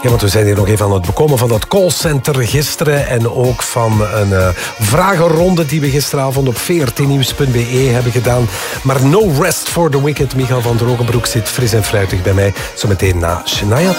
Ja, want we zijn hier nog even aan het bekomen van dat callcenter gisteren en ook van een vragenronde die we gisteravond op vrtnieuws.be hebben gedaan. Maar no rest for the wicked. Michael van Drogenbroek zit fris en fruitig bij mij. Zometeen na Shania